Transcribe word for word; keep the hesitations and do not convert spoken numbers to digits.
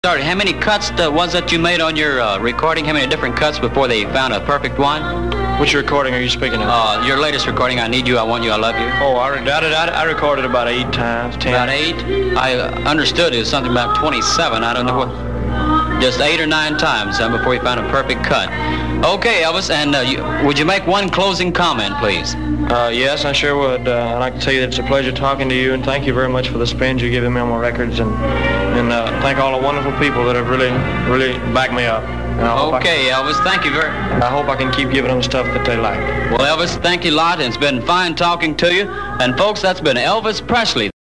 Sorry, how many cuts uh, was that you made on your uh, recording? How many different cuts before they found a perfect one? Which recording are you speaking of? Uh, your latest recording, I Need You, I Want You, I Love You. Oh, I, I, I, I recorded about eight times, ten. About eight? I understood it was something about twenty-seven. I don't know what. Just eight or nine times uh, before you found a perfect cut. Okay, Elvis, and uh, you, would you make one closing comment, please? Uh, yes, I sure would. Uh, I'd like to tell you that it's a pleasure talking to you, and thank you very much for the spins you're giving me on my records, and and uh, thank all the wonderful people that have really, really backed me up. Okay, can, Elvis, thank you very I hope I can keep giving them stuff that they like. Well, Elvis, thank you a lot, and it's been fine talking to you. And, folks, that's been Elvis Presley.